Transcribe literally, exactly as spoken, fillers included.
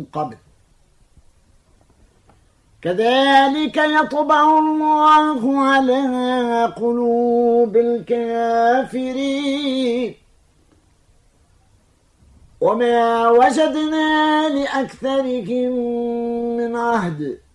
قبل. كذلك يطبع الله على قلوب الكافرين وما وجدنا لأكثرهم من عهد